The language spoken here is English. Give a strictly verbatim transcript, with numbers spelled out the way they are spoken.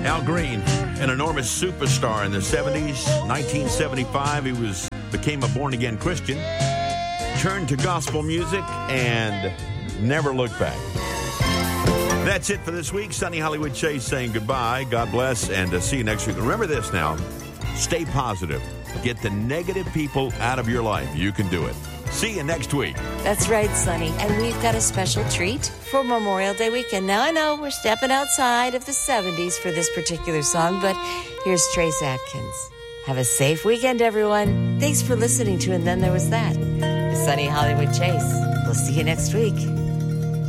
Al Green, an enormous superstar in the seventies. nineteen seventy-five, he was became a born-again Christian, turned to gospel music, and never looked back. That's it for this week. Sunny Hollywood Chase saying goodbye. God bless, and uh, see you next week. Remember this now. Stay positive. Get the negative people out of your life. You can do it. See you next week. That's right, Sonny. And we've got a special treat for Memorial Day weekend. Now, I know we're stepping outside of the seventies for this particular song, but here's Trace Atkins. Have a safe weekend, everyone. Thanks for listening to And Then There Was That. The Sunny Hollywood Chase. We'll see you next week.